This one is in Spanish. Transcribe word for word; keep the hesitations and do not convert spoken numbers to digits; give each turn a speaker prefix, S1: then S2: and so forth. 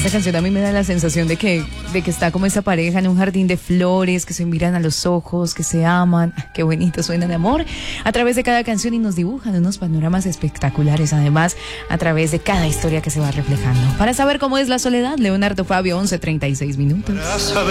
S1: esa canción a mí me da la sensación de que, de que está como esa pareja en un jardín de flores, que se miran a los ojos, que se aman. Qué bonito suena de amor a través de cada canción y nos dibujan unos panoramas espectaculares, además, a través de cada historia que se va reflejando. Para saber cómo es la soledad, Leonardo Fabio, once treinta y seis minutos.